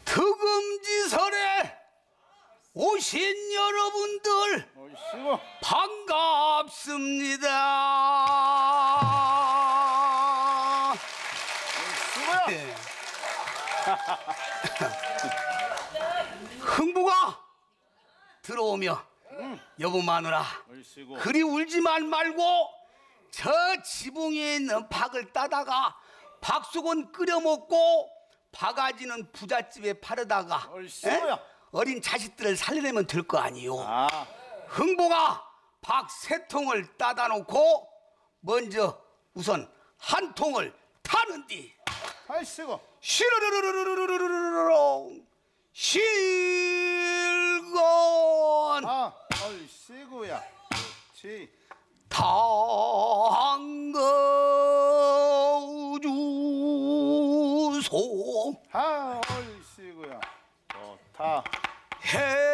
득음지설에 오신 여러분들 어이씨고. 반갑습니다. 어이씨고야. 네. 흥부가 들어오며 여보 마누라 어이씨고. 그리 울지만 말고 저 지붕에 있는 박을 따다가 박수건 끓여 먹고 바가지는 부잣집에 팔아다가 어이씨고야. 어린 자식들을 살리려면 될 거 아니요. 아. 흥보가 박 세 통을 따다 놓고 먼저 우선 한 통을 타는디 어이씨고. 시르르르르르르르르르 실건 아. 어이씨고야. 그렇지. 당거주소 아. 어이씨고야. 좋다. 해